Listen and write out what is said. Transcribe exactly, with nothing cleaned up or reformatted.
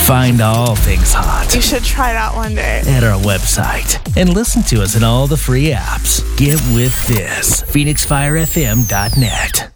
Find all things hot. You should try it out one day. At our website. And listen to us in all the free apps. Get with this. Phoenix Fire F M dot net.